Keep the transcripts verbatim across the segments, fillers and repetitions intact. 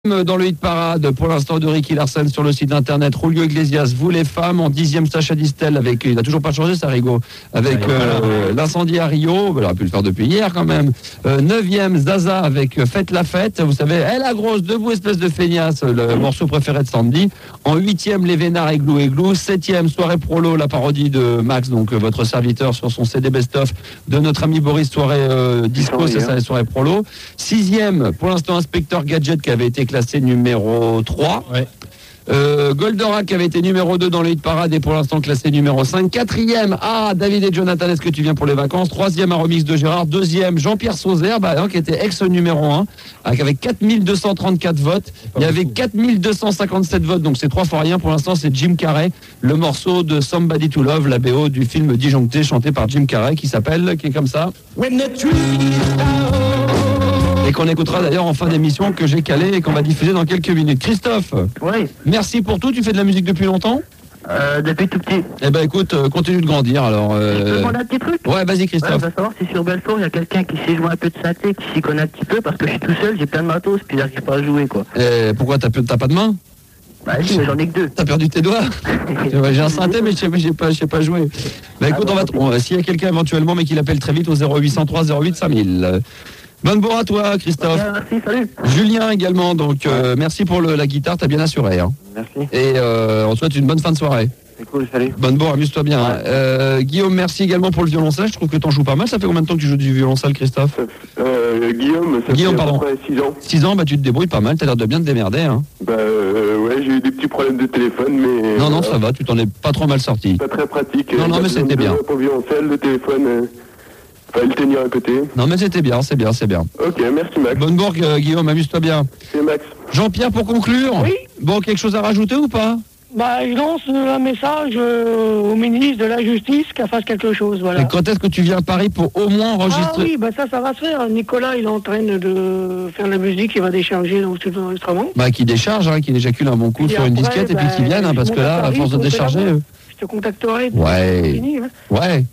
Dans le hit parade pour l'instant de Ricky Larson sur le site internet Julio Iglesias, vous les femmes. En dixième Sacha Distel avec, il n'a toujours pas changé ça Rigo, avec euh, l'incendie à Rio, il aurait pu le faire depuis hier quand même. euh, neuvième Zaza avec Faites la fête, vous savez, elle la grosse, debout espèce de feignasse, le morceau préféré de Sandy. En huitième Les Vénards Igloo Igloo. Septième Soirée Prolo, la parodie de Max, donc euh, votre serviteur sur son C D Best of de notre ami Boris, Soirée euh, Disco, c'est ça les Soirées Prolo. Sixième pour l'instant Inspecteur Gadget qui avait été classé numéro trois. Ouais. Euh, Goldorak qui avait été numéro deux dans le hit parade et pour l'instant classé numéro cinq. Quatrième, ah, David et Jonathan, est-ce que tu viens pour les vacances? Troisième, un remix de Gérard. Deuxième, Jean-Pierre Sauzère, bah, hein, qui était ex numéro un, avec quatre mille deux cent trente-quatre votes. Il y avait quatre mille deux cent cinquante-sept votes, donc c'est trois fois rien. Pour l'instant, c'est Jim Carrey, le morceau de Somebody to Love, la B O du film Disjoncté, chanté par Jim Carrey, qui s'appelle, qui est comme ça. Et qu'on écoutera d'ailleurs en fin d'émission, que j'ai calé et qu'on va diffuser dans quelques minutes. Christophe, oui. Merci pour tout. Tu fais de la musique depuis longtemps? euh, Depuis tout petit. Eh ben écoute, euh, continue de grandir alors. Euh... Je peux demander un petit truc? Ouais, vas-y Christophe. Ouais, je veux savoir si sur Belfort il y a quelqu'un qui sait jouer un peu de synthé, qui s'y connaît un petit peu, parce que je suis tout seul, j'ai plein de matos, puis j'arrive pas à jouer quoi. Et pourquoi t'as, t'as pas de main? Bah si, mais j'en ai que deux. T'as perdu tes doigts? J'ai un synthé mais je sais, j'ai pas, je sais pas jouer. Bah écoute, ah, on va t- on, s'il y a quelqu'un éventuellement mais qui l'appelle très vite au zéro huit cent trois zéro huit cinq mille. Bonne bourre à toi Christophe. Okay, merci, salut. Julien également, donc euh, merci pour le, la guitare, t'as bien assuré. Hein. Merci. Et euh, on te souhaite une bonne fin de soirée. C'est cool, salut. Bonne bourre, amuse-toi bien. Ouais. Euh, Guillaume, merci également pour le violoncelle, je trouve que t'en joues pas mal. Ça fait combien de temps que tu joues du violoncelle Christophe? euh, Guillaume, ça Guillaume, fait pardon. à peu près six ans. six ans, bah tu te débrouilles pas mal, t'as l'air de bien te démerder. Hein. Bah euh, ouais, j'ai eu des petits problèmes de téléphone, mais... Non, non, euh, ça va, tu t'en es pas trop mal sorti. Pas très pratique. Non, non, mais c'était bien. Pour le violoncelle, le téléphone... Euh... Fallait le tenir à côté. Non mais c'était bien, c'est bien, c'est bien. Ok, merci Max. Bonne bourre euh, Guillaume, amuse-toi bien. C'est Max. Jean-Pierre, pour conclure. Oui. Bon, quelque chose à rajouter ou pas? Bah, je lance un message euh, au ministre de la Justice qu'elle fasse quelque chose, voilà. Et quand est-ce que tu viens à Paris pour au moins enregistrer? Ah oui, bah ça, ça va se faire. Nicolas, il est en train de faire la musique, il va décharger dans le l'enregistrement. Bah, qui décharge, hein, qui éjacule un bon coup sur après, une disquette bah, et puis qui vienne, hein, parce que là, à force de décharger... Euh... Je te contacterai. Ouais. Fini, hein. Ouais.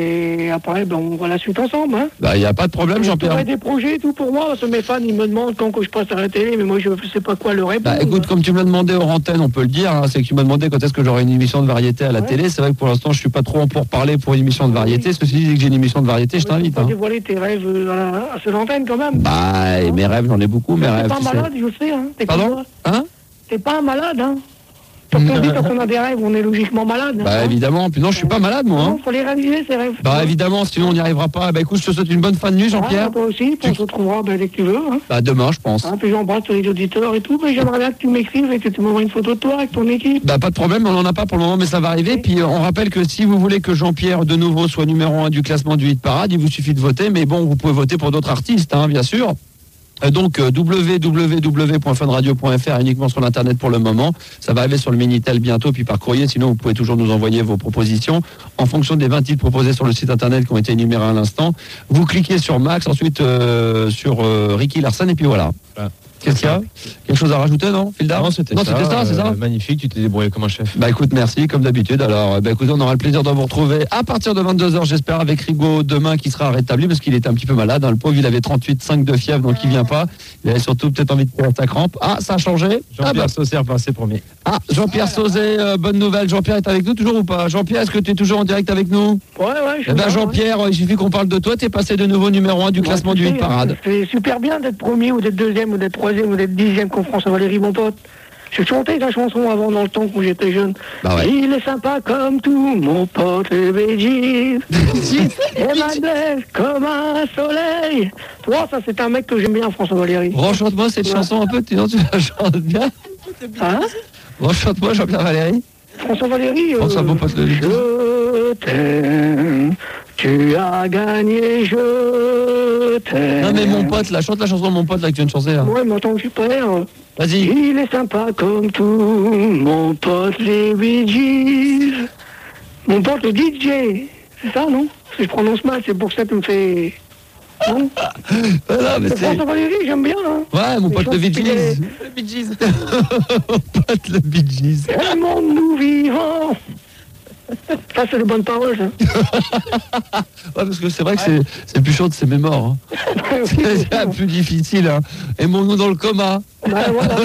Et après, ben, on va la suite ensemble. Hein. Bah, il n'y a pas de problème, Jean-Pierre. J'aurai des projets et tout pour moi, parce que mes fans, ils me demandent quand que je passe à la télé, mais moi, je ne sais pas quoi leur répondre. Bah, écoute, hein. Comme tu me l'as demandé hors antenne, on peut le dire, hein, c'est que tu m'as demandé quand est-ce que j'aurai une émission de variété à la ouais. télé. C'est vrai que pour l'instant, je suis pas trop en pour parler pour une émission de variété. Oui. Ceci dit, dès que j'ai une émission de variété, je t'invite. Tu peux hein. pas dévoiler tes rêves à, la, à cette antenne, quand même. Bah, et mes rêves, j'en ai beaucoup, mes rêves. T'es pas malade, sais. Je sais, hein. T'es Pardon? Hein? T'es pas un malade, hein. Quand on dit quand on a des rêves, on est logiquement malade. Bah hein. Évidemment, puis non, je suis pas malade moi. Non, hein. faut les réaliser ces rêves. Bah évidemment, sinon on n'y arrivera pas. Bah écoute, je te souhaite une bonne fin de nuit, Jean-Pierre. Ah, toi aussi, puis tu... on se retrouvera bah, dès que tu veux. Hein. Bah demain, je pense. Ah, puis j'embrasse tous les auditeurs et tout. Mais j'aimerais bien que tu m'écrives et que tu m'envoies une photo de toi avec ton équipe. Bah pas de problème, on n'en a pas pour le moment, mais ça va arriver. Oui. Puis on rappelle que si vous voulez que Jean-Pierre de nouveau soit numéro un du classement du hit parade, il vous suffit de voter. Mais bon, vous pouvez voter pour d'autres artistes, hein, bien sûr. Donc euh, w w w point fun radio point f r uniquement sur l'internet pour le moment. Ça va arriver sur le Minitel bientôt, puis par courrier. Sinon, vous pouvez toujours nous envoyer vos propositions en fonction des vingt titres proposés sur le site internet qui ont été énumérés à l'instant. Vous cliquez sur Max, ensuite euh, sur euh, Ricky Larson, et puis voilà. voilà. Qu'est-ce qu'il y a? Quelque chose à rajouter, non, Fildar? Non, c'était non, ça, c'était ça, c'est ça euh, magnifique, tu t'es débrouillé comme un chef. Bah écoute, merci, comme d'habitude. Alors, bah écoute, on aura le plaisir de vous retrouver à partir de vingt-deux heures, j'espère, avec Rigo demain qui sera rétabli parce qu'il était un petit peu malade. Hein. Le pauvre, il avait trente-huit virgule cinq de fièvre, donc il vient pas. Il avait surtout peut-être envie de faire sa crampe. Ah, ça a changé. Jean-Pierre ah, bah. Sauzé repassé premier. Ah, Jean-Pierre Sauzé, euh, bonne nouvelle. Jean-Pierre est avec nous toujours ou pas? Jean-Pierre, est-ce que tu es toujours en direct avec nous? Ouais, ouais, je suis eh ben, là, Jean-Pierre, ouais. Il suffit qu'on parle de toi, tu es passé de nouveau numéro un du ouais, classement du hit parade. C'est super bien d'être premier ou d'être deuxième ou d'être troisième ou d'être dixième comme François Valéry, mon pote. J'ai chanté la chanson avant dans le temps quand j'étais jeune. Bah ouais. Il est sympa comme tout, mon pote les Bee Gees. Et ma blesse comme un soleil. Toi, ça c'est un mec que j'aime bien, François Valéry. Rechante-moi cette ouais. chanson un peu, tu, non, tu la chantes bien. Hein? Rechante-moi Jean-Pierre Valéry. François Valéry, euh, François, bon pote, le je t'aime, tu as gagné, je t'aime. Non mais mon pote, là, chante la chanson de mon pote là que tu viens de chanter là. Ouais, mais attends, je suis prêt. Hein. Vas-y. Il est sympa comme tout, mon pote les Bee Gees. Mon pote le D J, c'est ça, non? Si je prononce mal, c'est pour ça que tu me fais... Non, voilà, mais c'est... François Valéry, j'aime bien. Hein. Ouais, mon pote le Bee Gees. Le Bee Gees. Mon pote le Bee Gees. Aimons-nous vivants. Ça, c'est de bonnes paroles, ça. Ouais, parce que c'est vrai que c'est, c'est plus chaud de ses mémoires. Hein. C'est, c'est plus difficile. Hein. Aimons-nous dans le coma. Bah, voilà.